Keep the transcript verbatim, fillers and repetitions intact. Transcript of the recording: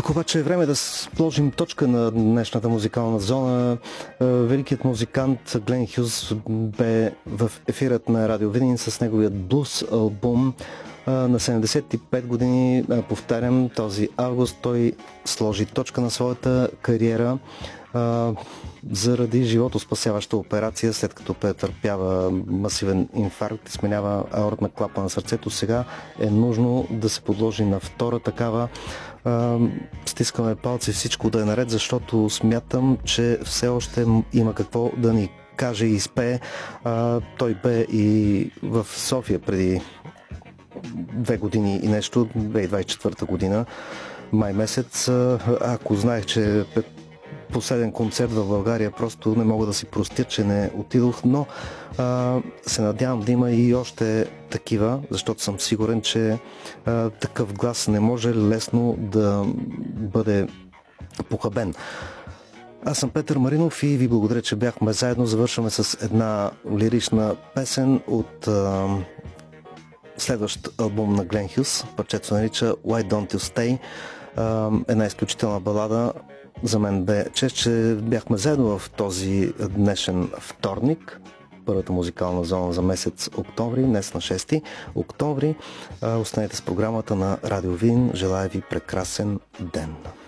Тук обаче е време да сложим точка на днешната музикална зона. Великият музикант Глен Хюз бе в ефирът на Радио Видин с неговият блуз албум. На седемдесет и пет години, повтарям, този август той сложи точка на своята кариера заради животоспасяваща операция, след като претърпява масивен инфаркт и сменява аортна клапа на сърцето. Сега е нужно да се подложи на втора такава. Стискаме палци всичко да е наред, защото смятам, че все още има какво да ни каже и изпее. Той бе и в София преди две години и нещо, две хиляди двадесет и четвърта година, май месец. Ако знаех, че последен концерт в България, просто не мога да си простя, че не отидох, но а, се надявам да има и още такива, защото съм сигурен, че а, такъв глас не може лесно да бъде похабен. Аз съм Петър Маринов и ви благодаря, че бяхме заедно. Завършваме с една лирична песен от а, следващ албум на Глен Хюз. Парчето се нарича Why Don't You Stay. А, една изключителна балада. За мен бе чест, че бяхме заедно в този днешен вторник, първата музикална зона за месец октомври, днес на шести октомври. Останете с програмата на Радио Видин. Желая ви прекрасен ден!